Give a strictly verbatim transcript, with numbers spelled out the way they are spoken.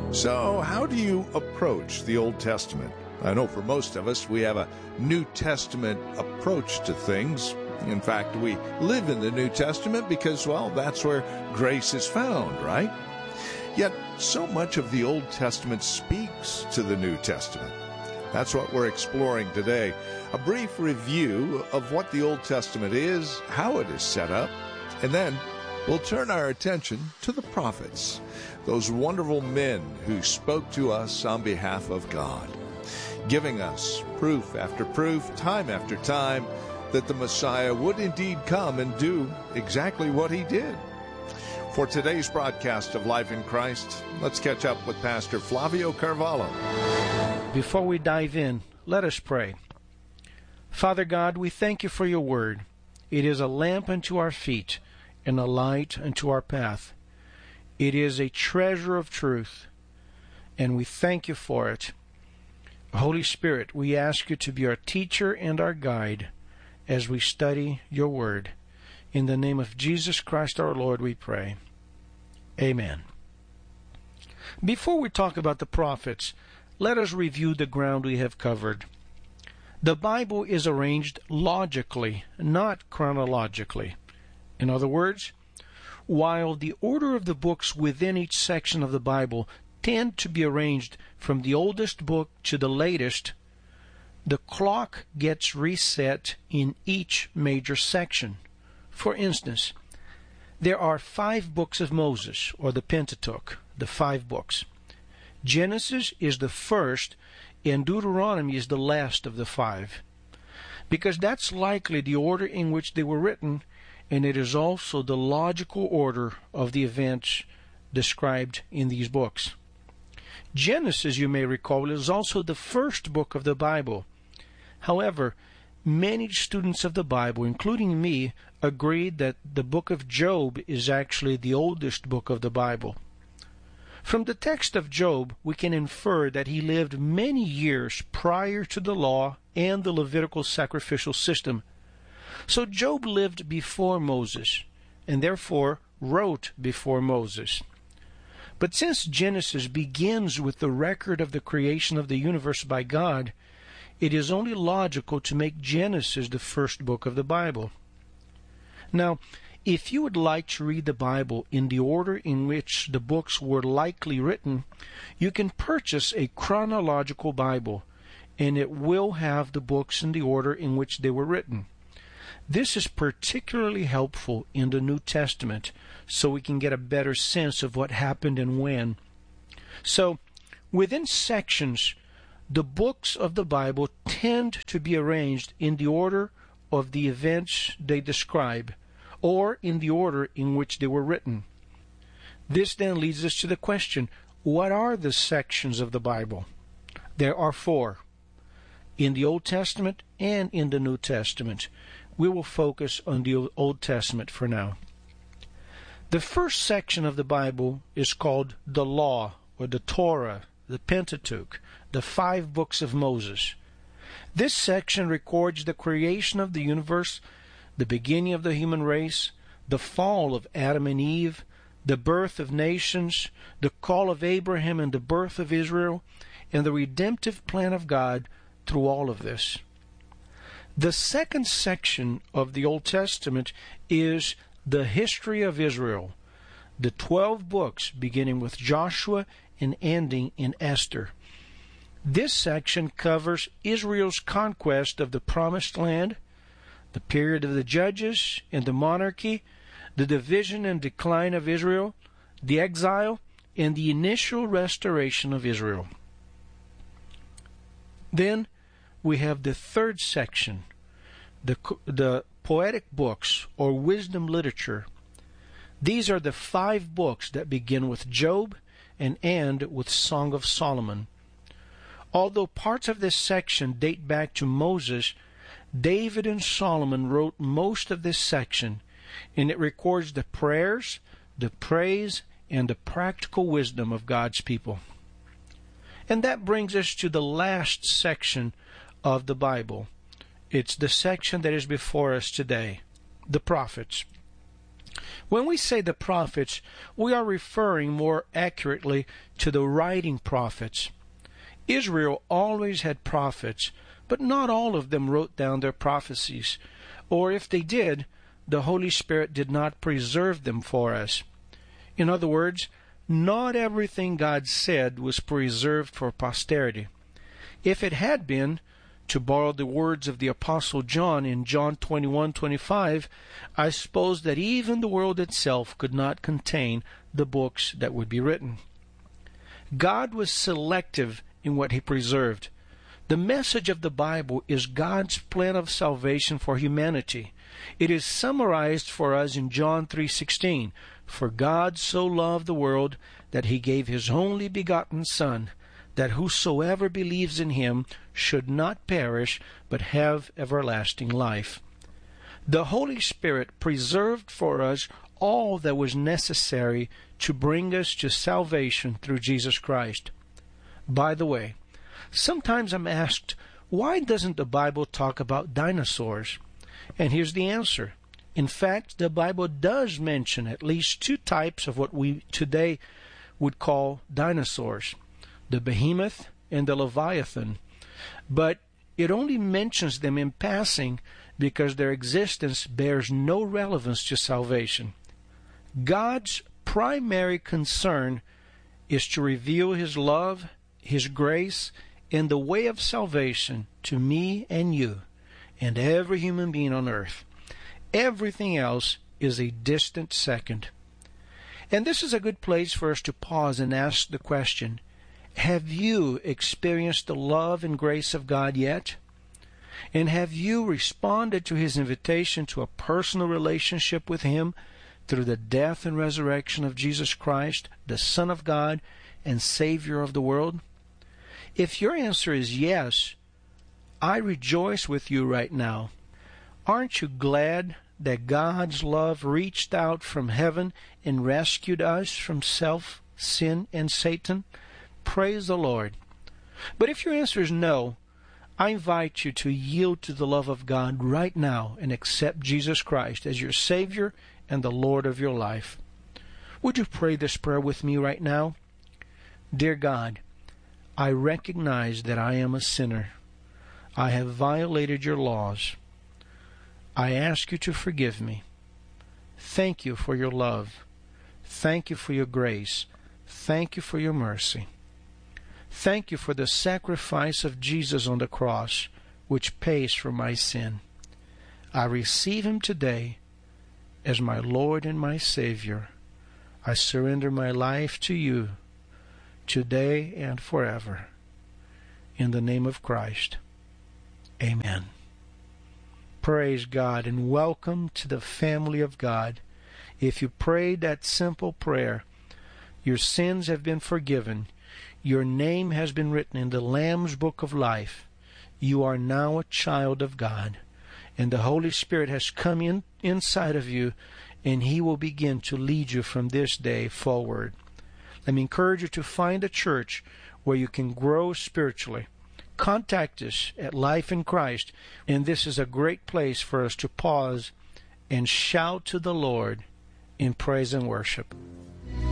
So, how do you approach the Old Testament? I know for most of us, we have a New Testament approach to things. In fact, we live in the New Testament because, well, that's where grace is found, right? Yet, so much of the Old Testament speaks to the New Testament. That's what we're exploring today. A brief review of what the Old Testament is, how it is set up, and then we'll turn our attention to the prophets, those wonderful men who spoke to us on behalf of God, giving us proof after proof, time after time, that the Messiah would indeed come and do exactly what he did. For today's broadcast of Life in Christ, let's catch up with Pastor Flavio Carvalho. Before we dive in, let us pray. Father God, we thank you for your word. It is a lamp unto our feet and a light unto our path. It is a treasure of truth, and we thank you for it. Holy Spirit, we ask you to be our teacher and our guide as we study your word. In the name of Jesus Christ our Lord we pray. Amen. Before we talk about the prophets, let us review the ground we have covered. The Bible is arranged logically, not chronologically. In other words, while the order of the books within each section of the Bible tend to be arranged from the oldest book to the latest, the clock gets reset in each major section. For instance, there are five books of Moses, or the Pentateuch, the five books. Genesis is the first, and Deuteronomy is the last of the five, because that's likely the order in which they were written, and it is also the logical order of the events described in these books. Genesis, you may recall, is also the first book of the Bible. However, many students of the Bible, including me, agreed that the book of Job is actually the oldest book of the Bible. From the text of Job, we can infer that he lived many years prior to the law and the Levitical sacrificial system. So Job lived before Moses, and therefore wrote before Moses. But since Genesis begins with the record of the creation of the universe by God, it is only logical to make Genesis the first book of the Bible. Now, if you would like to read the Bible in the order in which the books were likely written, you can purchase a chronological Bible, and it will have the books in the order in which they were written. This is particularly helpful in the New Testament, so we can get a better sense of what happened and when. So, within sections, the books of the Bible tend to be arranged in the order of the events they describe, or in the order in which they were written. This then leads us to the question, what are the sections of the Bible? There are four, in the Old Testament and in the New Testament. We will focus on the Old Testament for now. The first section of the Bible is called the Law, or the Torah, the Pentateuch, the five books of Moses. This section records the creation of the universe, the beginning of the human race, the fall of Adam and Eve, the birth of nations, the call of Abraham and the birth of Israel, and the redemptive plan of God through all of this. The second section of the Old Testament is the history of Israel, the twelve books beginning with Joshua and ending in Esther. This section covers Israel's conquest of the Promised Land, the period of the judges and the monarchy, the division and decline of Israel, the exile, and the initial restoration of Israel. Then we have the third section, the, the poetic books, or wisdom literature. These are the five books that begin with Job and end with Song of Solomon. Although parts of this section date back to Moses, David and Solomon wrote most of this section, and it records the prayers, the praise, and the practical wisdom of God's people. And that brings us to the last section of the Bible. It's the section that is before us today, the prophets. When we say the prophets, we are referring more accurately to the writing prophets. Israel always had prophets, but not all of them wrote down their prophecies, or if they did, the Holy Spirit did not preserve them for us. In other words, not everything God said was preserved for posterity. If it had been, to borrow the words of the Apostle John in John twenty-one twenty-five, I suppose that even the world itself could not contain the books that would be written. God was selective in what He preserved. The message of the Bible is God's plan of salvation for humanity. It is summarized for us in John three sixteen. For God so loved the world that He gave His only begotten Son, that whosoever believes in Him should not perish, but have everlasting life. The Holy Spirit preserved for us all that was necessary to bring us to salvation through Jesus Christ. By the way, sometimes I'm asked, why doesn't the Bible talk about dinosaurs? And here's the answer. In fact, the Bible does mention at least two types of what we today would call dinosaurs, the behemoth and the leviathan. But it only mentions them in passing because their existence bears no relevance to salvation. God's primary concern is to reveal His love, His grace, and the way of salvation to me and you and every human being on earth. Everything else is a distant second. And this is a good place for us to pause and ask the question, have you experienced the love and grace of God yet? And have you responded to His invitation to a personal relationship with Him through the death and resurrection of Jesus Christ, the Son of God and Savior of the world? If your answer is yes, I rejoice with you right now. Aren't you glad that God's love reached out from heaven and rescued us from self, sin, and Satan? Praise the Lord. But if your answer is no, I invite you to yield to the love of God right now and accept Jesus Christ as your Savior and the Lord of your life. Would you pray this prayer with me right now? Dear God, I recognize that I am a sinner. I have violated your laws. I ask you to forgive me. Thank you for your love. Thank you for your grace. Thank you for your mercy. Thank you for the sacrifice of Jesus on the cross, which pays for my sin. I receive Him today as my Lord and my Savior. I surrender my life to you today and forever. In the name of Christ. Amen. Praise God and welcome to the family of God. If you prayed that simple prayer, your sins have been forgiven. Your name has been written in the Lamb's Book of Life. You are now a child of God. And the Holy Spirit has come in inside of you, and He will begin to lead you from this day forward. Let me encourage you to find a church where you can grow spiritually. Contact us at Life in Christ, and this is a great place for us to pause and shout to the Lord in praise and worship.